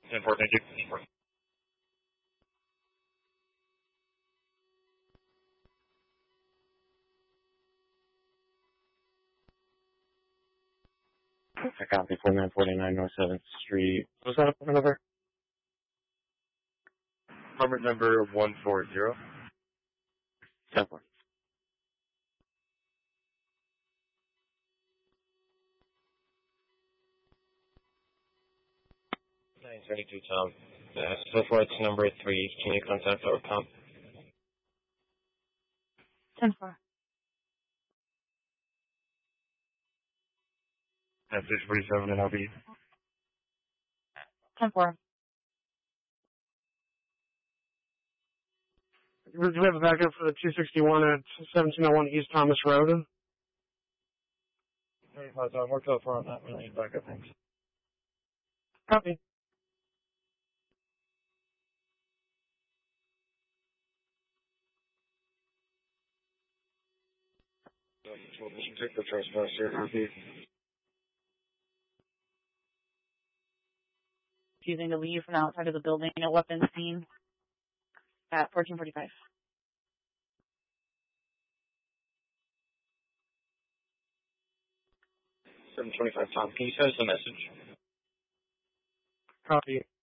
10-4, thank you. 10-4. I copy 4949 North 7th Street. What's that apartment number? Apartment number 140. 10-4. 932 Tom. So far it's number 3. Can you contact our comp? 10-4. 647 and I'll be 10-4. Do we have a backup for the 261 at 1701 East Thomas Road? 35 Tom. We're close on that. We need backup, thanks. Copy. Take the trespass here, copy. Refusing to leave from outside of the building at weapons scene at 1445. 725 Tom. Can you send us a message? Copy.